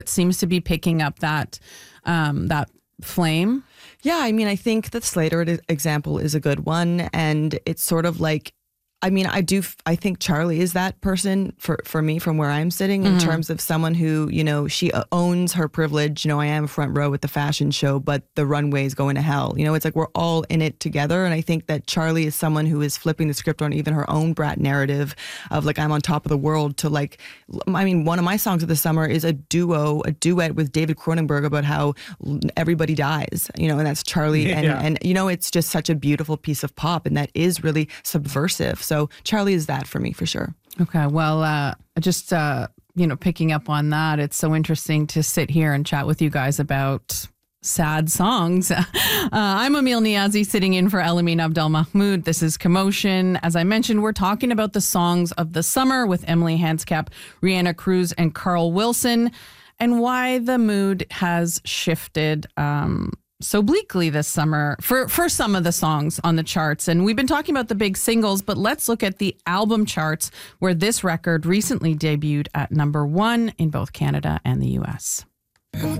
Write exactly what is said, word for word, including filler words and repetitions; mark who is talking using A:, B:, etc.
A: It seems to be picking up that um, that flame.
B: Yeah, I mean, I think the Slater example is a good one. And it's sort of like, I mean, I do, I think Charlie is that person for, for me from where I'm sitting in mm-hmm. terms of someone who, you know, she owns her privilege. You know, I am front row at the fashion show, but the runway is going to hell. You know, it's like we're all in it together. And I think that Charlie is someone who is flipping the script on even her own brat narrative of like, I'm on top of the world to like, I mean, one of my songs of the summer is a duo, a duet with David Cronenberg about how everybody dies, you know, and that's Charlie. And,
C: yeah.
B: and, you know, it's just such a beautiful piece of pop and that is really subversive. So Charlie is that for me, for sure.
A: Okay. Well, uh, just, uh, you know, picking up on that, it's so interesting to sit here and chat with you guys about sad songs. Uh, I'm Emil Niazi sitting in for Elamin Abdelmahmoud. This is Commotion. As I mentioned, we're talking about the songs of the summer with Emily Hanscap, Rihanna Cruz, and Carl Wilson, and why the mood has shifted um so bleakly this summer for, for some of the songs on the charts. And we've been talking about the big singles, but let's look at the album charts where this record recently debuted at number one in both Canada and the U S.